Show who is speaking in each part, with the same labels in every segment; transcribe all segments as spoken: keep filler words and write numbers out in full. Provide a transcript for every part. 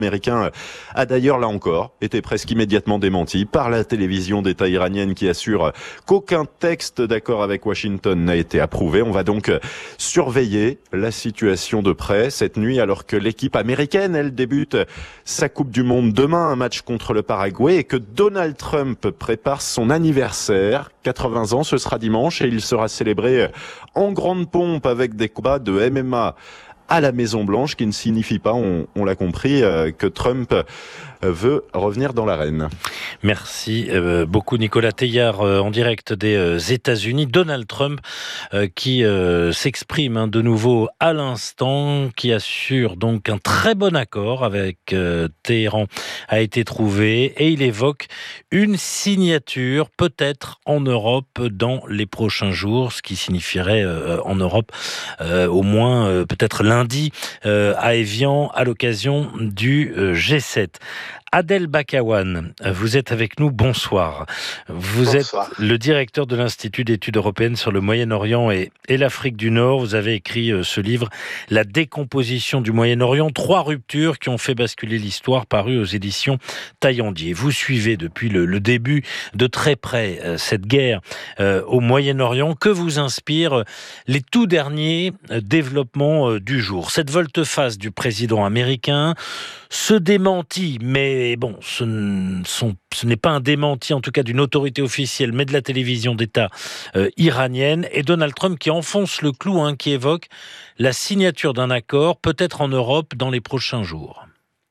Speaker 1: américain a d'ailleurs, là encore, été presque immédiatement démenti par la télévision d'État iranienne qui assure qu'aucun texte d'accord avec Washington n'a été approuvé. On va donc surveiller la situation de près cette nuit alors que l'équipe américaine, elle débute sa Coupe du Monde demain, un match contre le Paraguay, et que Donald Trump prépare son anniversaire. quatre-vingts ans, ce sera dimanche et il sera célébré en grande pompe avec des combats de M M A à la Maison-Blanche, qui ne signifie pas, on, on l'a compris, euh, que Trump euh, veut revenir dans l'arène.
Speaker 2: Merci euh, beaucoup Nicolas Teillard euh, en direct des euh, États-Unis. Donald Trump euh, qui euh, s'exprime hein, de nouveau à l'instant, qui assure donc un très bon accord avec euh, Téhéran a été trouvé, et il évoque une signature peut-être en Europe dans les prochains jours, ce qui signifierait euh, en Europe euh, au moins euh, peut-être lundi euh, à Évian à l'occasion du euh, G sept. Adel Bakawan, vous êtes avec nous, bonsoir. Vous bonsoir. Êtes le directeur de l'Institut d'études européennes sur le Moyen-Orient et, et l'Afrique du Nord. Vous avez écrit ce livre, La décomposition du Moyen-Orient, trois ruptures qui ont fait basculer l'histoire, paru aux éditions Taillandier. Vous suivez depuis le, le début de très près euh, cette guerre euh, au Moyen-Orient. Que vous inspirent les tout derniers euh, développements euh, du jour? Cette volte-face du président américain, ce démenti, mais bon, ce, sont, ce n'est pas un démenti en tout cas d'une autorité officielle, mais de la télévision d'État euh, iranienne, et Donald Trump qui enfonce le clou, hein, qui évoque la signature d'un accord, peut-être en Europe, dans les prochains jours.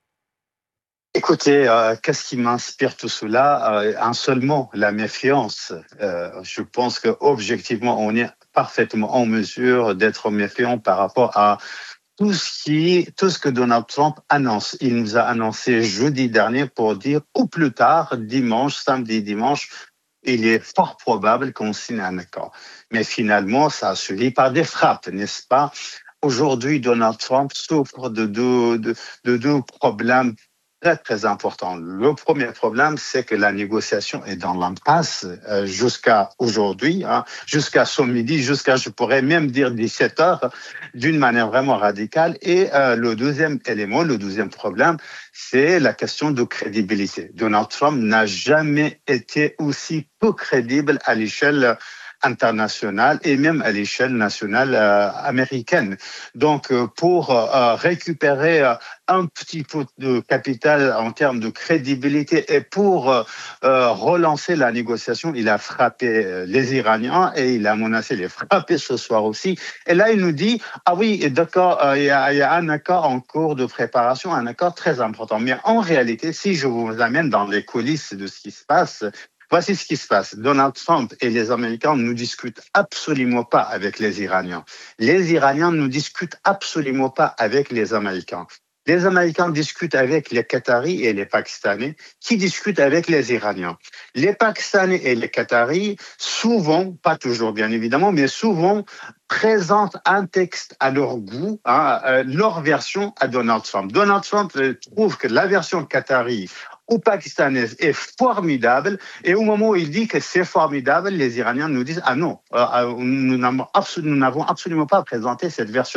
Speaker 3: Écoutez, euh, qu'est-ce qui m'inspire tout cela? euh, Un seul mot, la méfiance. Euh, je pense qu'objectivement, on est parfaitement en mesure d'être méfiant par rapport à Tout ce, qui, tout ce que Donald Trump annonce. Il nous a annoncé jeudi dernier pour dire au plus tard, dimanche, samedi, dimanche, il est fort probable qu'on signe un accord. Mais finalement, ça a suivi par des frappes, n'est-ce pas? Aujourd'hui, Donald Trump souffre de deux, de, de deux problèmes très, très important. Le premier problème, c'est que la négociation est dans l'impasse euh, jusqu'à aujourd'hui, hein, jusqu'à ce midi, jusqu'à, je pourrais même dire dix-sept heures, d'une manière vraiment radicale. Et euh, le deuxième élément, le deuxième problème, c'est la question de crédibilité. Donald Trump n'a jamais été aussi peu crédible à l'échelle internationale et même à l'échelle nationale euh, américaine. Donc, euh, pour euh, récupérer euh, un petit peu de capital en termes de crédibilité et pour euh, relancer la négociation, il a frappé les Iraniens et il a menacé de les frapper ce soir aussi. Et là, il nous dit, ah oui, d'accord, euh, il, y a, il y a un accord en cours de préparation, un accord très important. Mais en réalité, si je vous amène dans les coulisses de ce qui se passe, voici ce qui se passe. Donald Trump et les Américains ne discutent absolument pas avec les Iraniens. Les Iraniens ne discutent absolument pas avec les Américains. Les Américains discutent avec les Qataris et les Pakistanais qui discutent avec les Iraniens. Les Pakistanais et les Qataris, souvent, pas toujours bien évidemment, mais souvent, présentent un texte à leur goût, hein, euh, leur version à Donald Trump. Donald Trump trouve que la version qatari ou pakistanaise est formidable, et au moment où il dit que c'est formidable, les Iraniens nous disent « Ah non, euh, nous n'avons absolument, nous n'avons absolument pas présenté cette version ».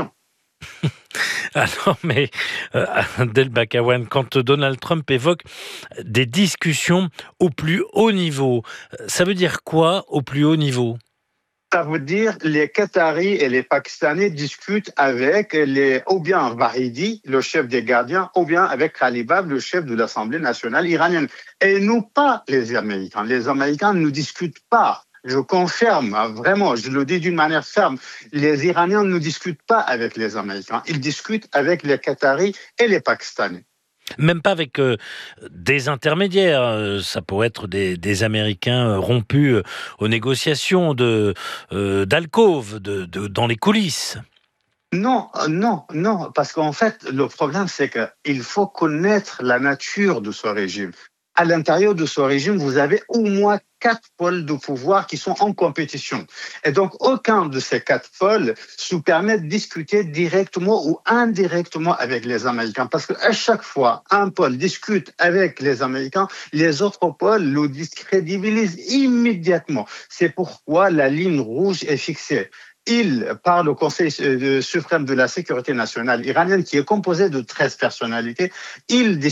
Speaker 2: Ah non, mais euh, Adel Bakawan, quand Donald Trump évoque des discussions au plus haut niveau, ça veut dire quoi au plus haut niveau?
Speaker 3: Ça veut dire les Qataris et les Pakistanais discutent avec les, ou bien Vahidi, le chef des gardiens, ou bien avec Khalibab, le chef de l'Assemblée nationale iranienne. Et nous, pas les Américains. Les Américains ne discutent pas. Je confirme, vraiment, je le dis d'une manière ferme, les Iraniens ne discutent pas avec les Américains. Ils discutent avec les Qataris et les Pakistanais.
Speaker 2: Même pas avec euh, des intermédiaires, euh, ça pourrait être des, des Américains euh, rompus euh, aux négociations de, euh, d'alcôve, de, de, dans les coulisses.
Speaker 3: Non, non, non, parce qu'en fait, le problème, c'est qu'il faut connaître la nature de ce régime. À l'intérieur de ce régime, vous avez au moins quatre pôles de pouvoir qui sont en compétition. Et donc, aucun de ces quatre pôles se permet de discuter directement ou indirectement avec les Américains. Parce qu'à chaque fois, un pôle discute avec les Américains, les autres pôles le discrédibilisent immédiatement. C'est pourquoi la ligne rouge est fixée. il, par le Conseil suprême de la sécurité nationale iranienne, qui est composé de treize personnalités, il